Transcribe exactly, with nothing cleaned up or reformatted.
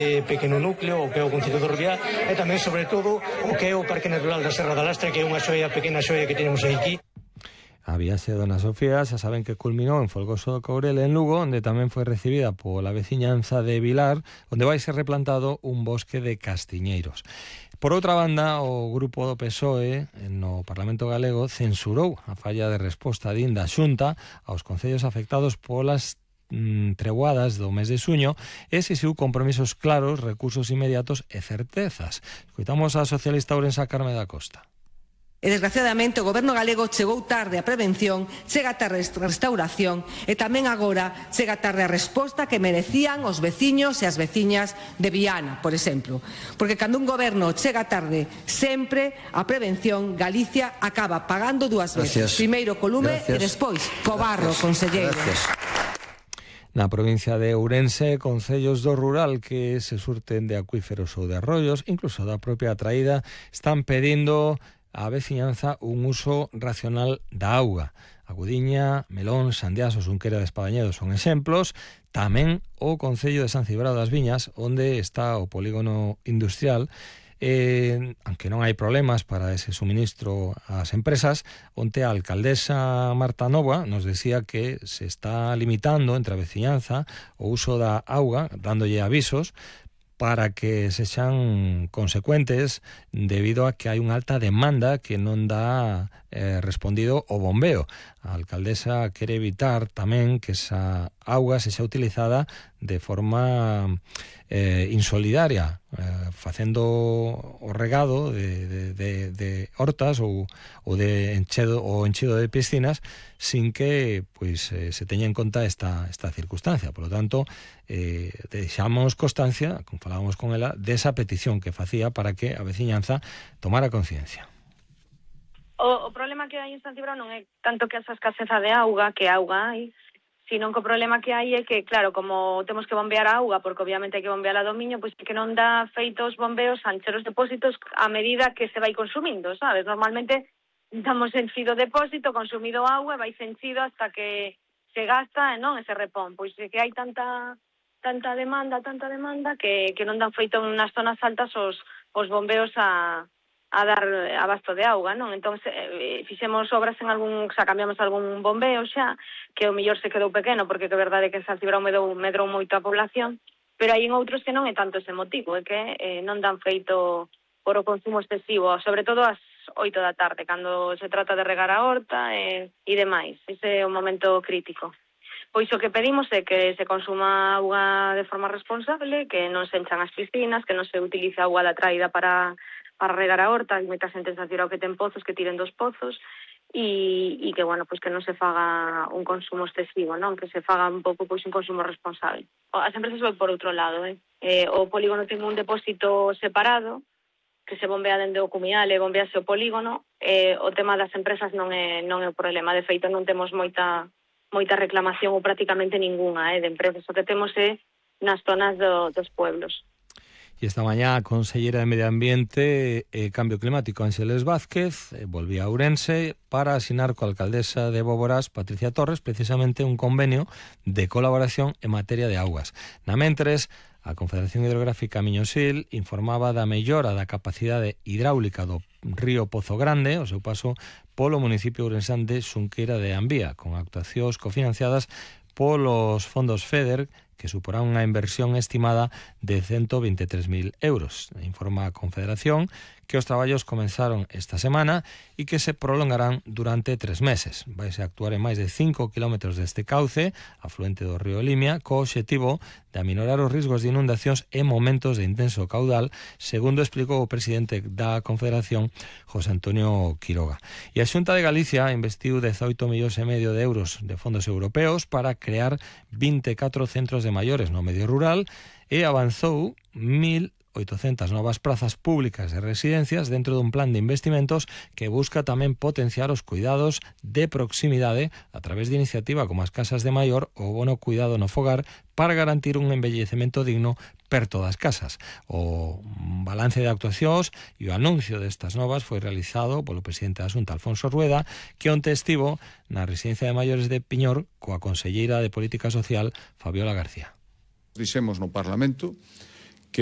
pequeno núcleo, o que é o Concello de Rubiá, e tamén, sobre todo, o que é o Parque Natural da Serra da Lastra, que é unha xoia, pequena xoia que tenemos aquí. A viaxe Dona Sofía xa saben que culminou en Folgoso do Courel, en Lugo, onde tamén foi recibida pola veciñanza de Vilar, onde vai ser replantado un bosque de castiñeiros. Por outra banda, o grupo do P S O E no Parlamento Galego censurou a falla de resposta din da Xunta aos concellos afectados polas treguadas do mes de xuño e exixiu compromisos claros, recursos inmediatos e certezas. Escoitamos a socialista ourensa Carme da Costa. E desgraciadamente o goberno galego chegou tarde a prevención, chega tarde a restauración e tamén agora chega tarde a resposta que merecían os veciños e as veciñas de Viana, por exemplo. Porque cando un goberno chega tarde sempre a prevención, Galicia acaba pagando dúas veces. Gracias. Primeiro co lume e despois co barro, conselleiro. Gracias. Na provincia de Ourense, concellos do rural que se surten de acuíferos ou de arroios, incluso da propia traída, están pedindo á veciñanza un uso racional da auga. A Gudiña, Melón, Sandiás ou Xunquera de Espadañedo son exemplos. Tamén o concello de San Cibrao das Viñas, onde está o polígono industrial. Eh, aunque non hai problemas para ese suministro ás empresas, onte a alcaldesa Marta Nova nos decía que se está limitando entre a veciñanza o uso da auga, dándolle avisos para que sexan consecuentes debido a que hai unha alta demanda que non dá eh, respondido o bombeo. A alcaldesa quere evitar tamén que esa auga sexa utilizada de forma eh, insolidaria, eh, facendo o regado de, de, de, de hortas ou, ou de enchedo ou enchido de piscinas sin que pois, eh, se teña en conta esta, esta circunstancia. Por lo tanto, eh, deixamos constancia, como falábamos con ela, desa petición que facía para que a veciñanza tomara conciencia. O, o problema que hai en San Cibrao non é tanto que esa escaseza de auga, que auga hai, sino que o problema que hai é que, claro, como temos que bombear a auga, porque obviamente hai que bombear a do miño, pois que non dá feitos bombeos a encher os depósitos a medida que se vai consumindo, sabes? Normalmente damos enchido depósito, consumido auga, vai enchido hasta que se gasta, non, ese repón. Pois que hai tanta tanta demanda, tanta demanda, que, que non dan feito nas zonas altas os, os bombeos a a dar abasto de auga, non? Entón, eh, fixemos obras en algún, xa cambiamos algún bombeo xa, que o mellor se quedou pequeno, porque que é verdade que en San Cibrao medrou, medrou moito a población, pero hai en outros que non é tanto ese motivo, é que eh, non dan feito por o consumo excesivo, sobre todo ás oito da tarde, cando se trata de regar a horta e, e demais. Ese é o momento crítico. Pois o que pedimos é que se consuma auga de forma responsable, que non se enchan as piscinas, que non se utilice auga da traída para para regar a horta, hai moita xente en San Cibrao que ten pozos, que tiren dos pozos, e, e que, bueno, pois que non se faga un consumo excesivo, non? Que se faga un pouco, pois, un consumo responsable. As empresas vai por outro lado, eh? eh o polígono ten un depósito separado, que se bombea dende o cumial e bombease o polígono, eh, o tema das empresas non é, non é o problema. De feito, non temos moita moita reclamación ou prácticamente ningunha eh, de empresas. O que temos é nas zonas do, dos pueblos. E esta mañá a consellera de Medio Ambiente e Cambio Climático, Ángeles Vázquez, volvía a Ourense para asinar coa alcaldesa de Bóboras, Patricia Torres, precisamente un convenio de colaboración en materia de augas. Na mentres, a Confederación Hidrográfica Miñosil informaba da mellora da capacidade hidráulica do río Pozo Grande, o seu paso polo municipio ourensán de Xunqueira de Ambía, con actuacións cofinanciadas polos fondos FEDER, que suporá unha inversión estimada de ciento veintitrés mil euros. Informa a Confederación que os traballos comenzaron esta semana e que se prolongarán durante tres meses. Vaise a actuar en máis de cinco kilómetros deste cauce, afluente do río Limia, co obxectivo de aminorar os riscos de inundacións en momentos de intenso caudal, segundo explicou o presidente da Confederación, José Antonio Quiroga. E a Xunta de Galicia investiu dezoito millóns e medio de euros de fondos europeos para crear vinte e catro centros de maiores no medio rural e avanzou mil oitocentas novas prazas públicas de residencias dentro dun plan de investimentos que busca tamén potenciar os cuidados de proximidade a través de iniciativa como as casas de maior ou bono cuidado no fogar para garantir un envellecemento digno perto das casas. O balance de actuacións e o anuncio destas novas foi realizado polo presidente da Xunta, Alfonso Rueda, que onte estivo na residencia de maiores de Piñor coa conselleira de Política Social, Fabiola García. Dixemos no Parlamento